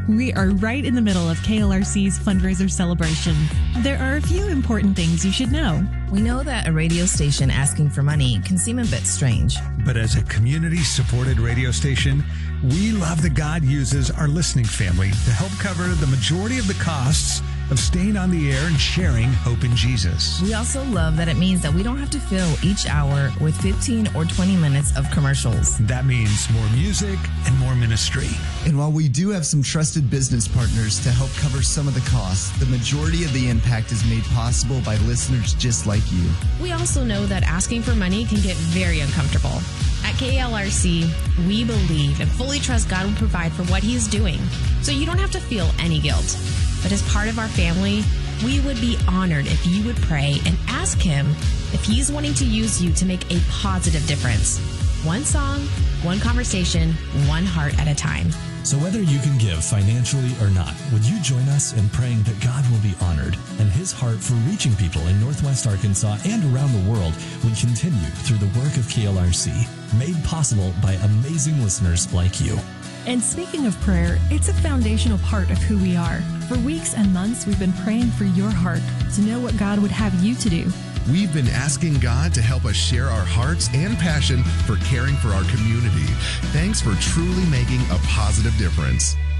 We are right in the middle of KLRC's fundraiser celebration. There are a few important things you should know. We know that a radio station asking for money can seem a bit strange. But as a community-supported radio station, we love that God uses our listening family to help cover the majority of the costs of staying on the air and sharing hope in Jesus. We also love that it means that we don't have to fill each hour with 15 or 20 minutes of commercials. That means more music and more ministry. And while we do have some trusted business partners to help cover some of the costs, the majority of the impact is made possible by listeners just like you. We also know that asking for money can get very uncomfortable. At KLRC, we believe and fully trust God will provide for what He is doing, so you don't have to feel any guilt. But as part of our family, we would be honored if you would pray and ask Him if He's wanting to use you to make a positive difference. One song, one conversation, one heart at a time. So whether you can give financially or not, would you join us in praying that God will be honored and His heart for reaching people in Northwest Arkansas and around the world would continue through the work of KLRC, made possible by amazing listeners like you. And speaking of prayer, it's a foundational part of who we are. For weeks and months, we've been praying for your heart to know what God would have you to do. We've been asking God to help us share our hearts and passion for caring for our community. Thanks for truly making a positive difference.